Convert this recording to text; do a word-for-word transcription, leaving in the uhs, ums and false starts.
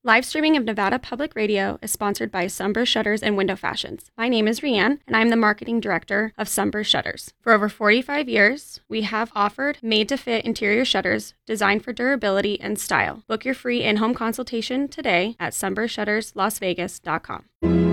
Live streaming of Nevada Public Radio is sponsored by Sunburst Shutters and Window Fashions. My name is Rianne, and I'm the marketing director of Sunburst Shutters. For over forty-five years, we have offered made-to-fit interior shutters designed for durability and style. Book your free in-home consultation today at sunburst shutters las vegas dot com.